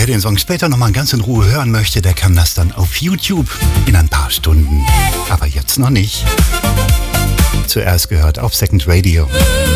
wer den Song später nochmal ganz in Ruhe hören möchte, der kann das dann auf YouTube in ein paar Stunden. Aber jetzt noch nicht. Zuerst gehört auf Second Radio.